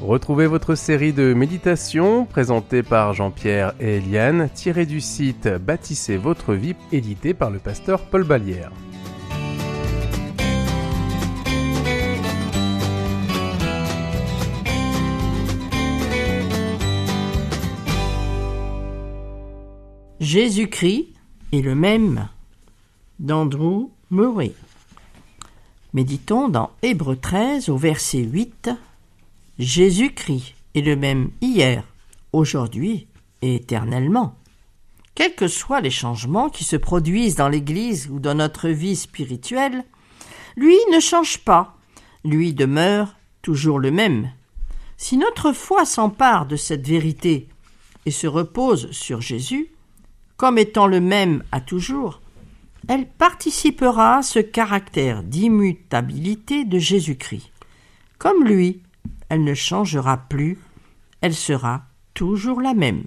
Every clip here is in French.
Retrouvez votre série de méditations présentée par Jean-Pierre et Eliane, tirée du site Bâtissez votre vie, édité par le pasteur Paul Ballière. Jésus-Christ est le même, d'Andrew Murray. Méditons dans Hébreux 13 au verset 8. Jésus-Christ est le même hier, aujourd'hui et éternellement. Quels que soient les changements qui se produisent dans l'Église ou dans notre vie spirituelle, lui ne change pas, lui demeure toujours le même. Si notre foi s'empare de cette vérité et se repose sur Jésus, comme étant le même à toujours, elle participera à ce caractère d'immutabilité de Jésus-Christ. Comme lui, elle ne changera plus, elle sera toujours la même.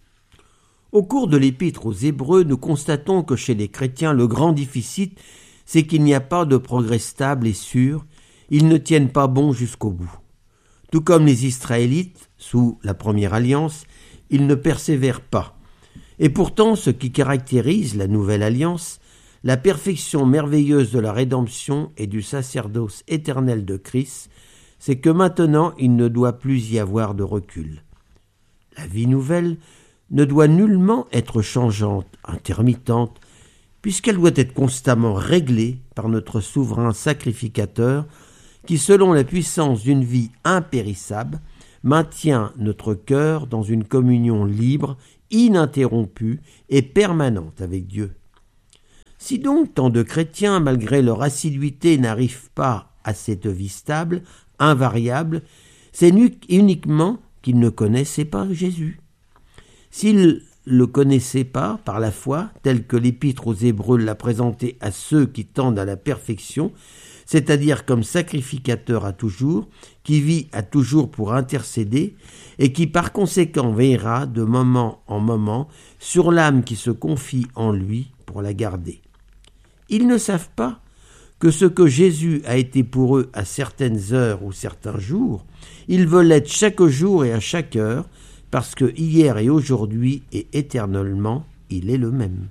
Au cours de l'épître aux Hébreux, nous constatons que chez les chrétiens, le grand déficit, c'est qu'il n'y a pas de progrès stable et sûr, ils ne tiennent pas bon jusqu'au bout. Tout comme les Israélites, sous la première alliance, ils ne persévèrent pas. Et pourtant, ce qui caractérise la nouvelle alliance, la perfection merveilleuse de la rédemption et du sacerdoce éternel de Christ, c'est que maintenant il ne doit plus y avoir de recul. La vie nouvelle ne doit nullement être changeante, intermittente, puisqu'elle doit être constamment réglée par notre souverain sacrificateur qui, selon la puissance d'une vie impérissable, maintient notre cœur dans une communion libre, ininterrompue et permanente avec Dieu. Si donc tant de chrétiens, malgré leur assiduité, n'arrivent pas à cette vie stable, invariable, c'est uniquement qu'ils ne connaissaient pas Jésus. S'ils le connaissaient pas par la foi, tel que l'épître aux Hébreux l'a présenté à ceux qui tendent à la perfection, c'est-à-dire comme sacrificateur à toujours, qui vit à toujours pour intercéder, et qui par conséquent veillera de moment en moment sur l'âme qui se confie en lui pour la garder. Ils ne savent pas que ce que Jésus a été pour eux à certaines heures ou certains jours, ils veulent être chaque jour et à chaque heure, parce que hier et aujourd'hui et éternellement, il est le même.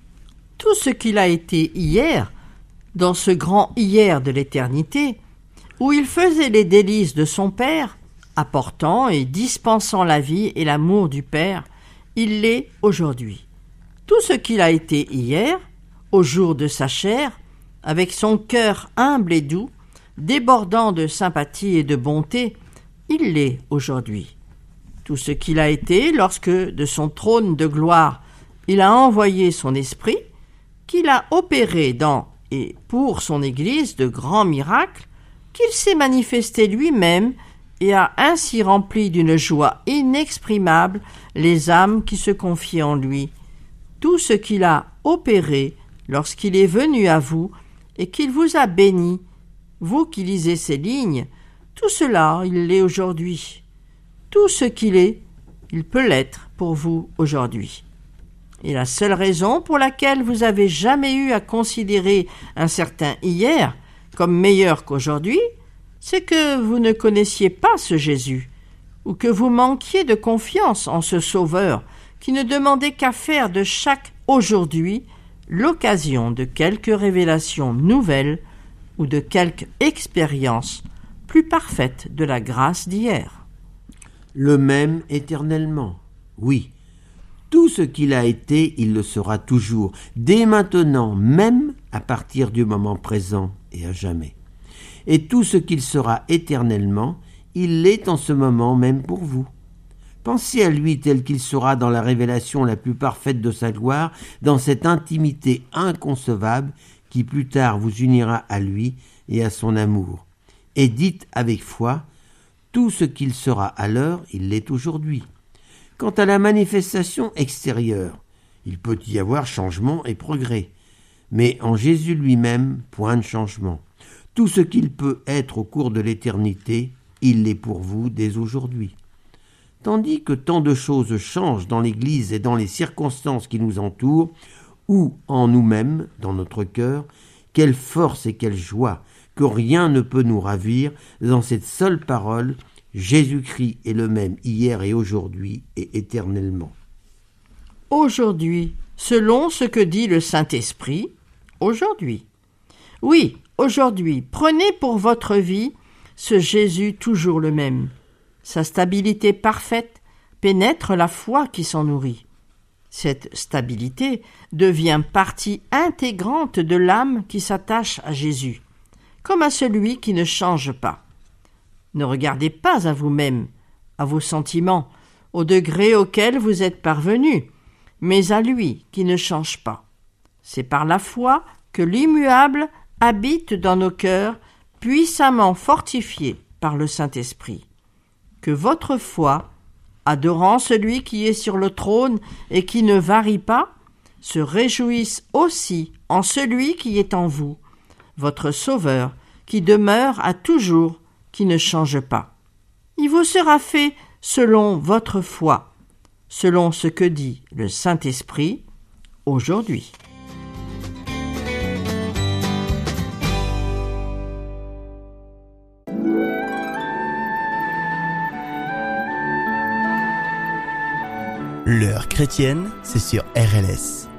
Tout ce qu'il a été hier, dans ce grand hier de l'éternité, où il faisait les délices de son Père, apportant et dispensant la vie et l'amour du Père, il l'est aujourd'hui. Tout ce qu'il a été hier, au jour de sa chair, avec son cœur humble et doux, débordant de sympathie et de bonté, il l'est aujourd'hui. Tout ce qu'il a été lorsque, de son trône de gloire, il a envoyé son esprit, qu'il a opéré dans et pour son Église de grands miracles, qu'il s'est manifesté lui-même et a ainsi rempli d'une joie inexprimable les âmes qui se confient en lui. Tout ce qu'il a opéré lorsqu'il est venu à vous et qu'il vous a béni, vous qui lisez ces lignes, tout cela, il l'est aujourd'hui. Tout ce qu'il est, il peut l'être pour vous aujourd'hui. Et la seule raison pour laquelle vous avez jamais eu à considérer un certain hier comme meilleur qu'aujourd'hui, c'est que vous ne connaissiez pas ce Jésus, ou que vous manquiez de confiance en ce Sauveur qui ne demandait qu'à faire de chaque aujourd'hui l'occasion de quelque révélation nouvelle ou de quelque expérience plus parfaite de la grâce d'hier. Le même éternellement, oui. Tout ce qu'il a été, il le sera toujours, dès maintenant, même à partir du moment présent et à jamais. Et tout ce qu'il sera éternellement, il l'est en ce moment même pour vous. Pensez à lui tel qu'il sera dans la révélation la plus parfaite de sa gloire, dans cette intimité inconcevable qui plus tard vous unira à lui et à son amour. Et dites avec foi, tout ce qu'il sera alors, il l'est aujourd'hui. Quant à la manifestation extérieure, il peut y avoir changement et progrès, mais en Jésus lui-même, point de changement. Tout ce qu'il peut être au cours de l'éternité, il l'est pour vous dès aujourd'hui. Tandis que tant de choses changent dans l'Église et dans les circonstances qui nous entourent, ou en nous-mêmes, dans notre cœur, quelle force et quelle joie, que rien ne peut nous ravir dans cette seule parole Jésus-Christ est le même hier et aujourd'hui et éternellement. Aujourd'hui, selon ce que dit le Saint-Esprit, aujourd'hui. Oui, aujourd'hui, prenez pour votre vie ce Jésus toujours le même. Sa stabilité parfaite pénètre la foi qui s'en nourrit. Cette stabilité devient partie intégrante de l'âme qui s'attache à Jésus, comme à celui qui ne change pas. Ne regardez pas à vous-même, à vos sentiments, au degré auquel vous êtes parvenu, mais à lui qui ne change pas. C'est par la foi que l'immuable habite dans nos cœurs, puissamment fortifié par le Saint-Esprit. Que votre foi, adorant celui qui est sur le trône et qui ne varie pas, se réjouisse aussi en celui qui est en vous, votre Sauveur, qui demeure à toujours, qui ne change pas. Il vous sera fait selon votre foi, selon ce que dit le Saint-Esprit aujourd'hui. L'heure chrétienne, c'est sur RLS.